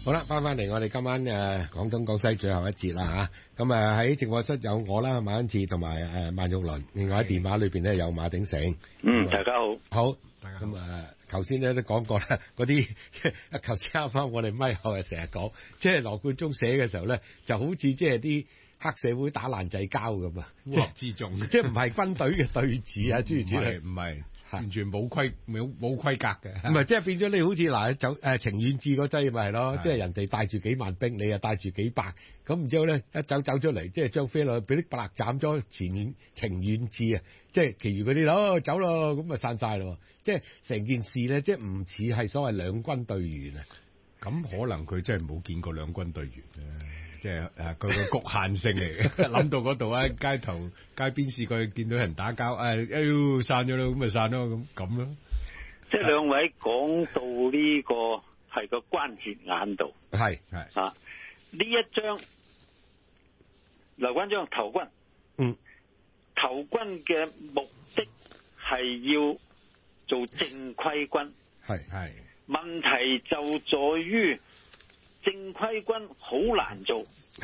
好啦，翻嚟我哋今晚廣東廣西最後一節啦吓，咁喺直播室有我啦，馬恩賜同埋萬玉麟，另外喺電話裏邊咧有馬鼎盛。 大家好。 好，咁頭先咧都講過啦，嗰啲頭先啱啱我哋咪後成日講，即係羅貫中寫嘅時候咧，就好似即係啲黑社會打爛仔交咁啊， 烏合之眾， 即係唔係軍隊嘅對峙啊，諸如此類， 唔係。完全冇規格嘅， 唔係即係變咗你好似嗱情願志嗰劑咪係咯，即係人哋帶住幾萬兵，你又帶住幾百，咁然之後咧一走出嚟，即係張飛落去俾啲白斬咗前面情願志啊，即係其餘嗰啲咯走咯，咁啊散晒咯，即係成件事咧，即係唔似係所謂兩軍對員啊， 咁可能佢真係冇見過兩軍對員即係佢個局限性嚟嘅，諗到嗰度啊，街邊試過見到人打交，散咗咯，咁咪散咯，咁咯。 即係兩位講到呢個係個關節眼度， 係啊，呢一章劉關張投軍，投軍嘅目的係要做正規軍， 係問題就在於。正規軍好難做，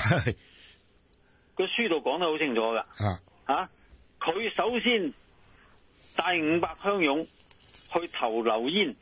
個書度講得好清楚噶。佢首先帶500鄉勇去投劉焉，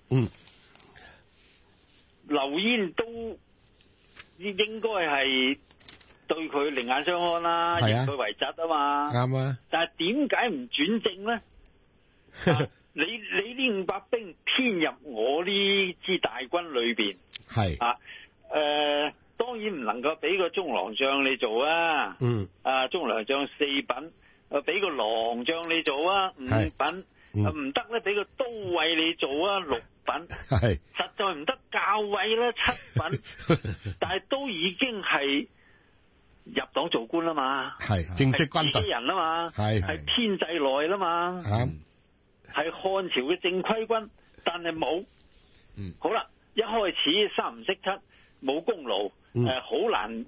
劉焉都應該係對佢另眼相看啦，認佢為侄啊嘛。 啱啊！ 但係點解唔轉正咧？你呢500兵編入我呢支大軍裏邊， 係當然唔能夠俾個中郎將你做啊。中郎將4品，俾個郎將你做啊5品，唔得咧，俾個都尉你做啊6品，實在唔得校尉啦7品，但係都已經係入黨做官啦嘛， 係正式軍隊人啦嘛，係編制內啦嘛，係漢朝嘅正規軍，但係冇。好啦，一開始3唔識七。冇功勞，好難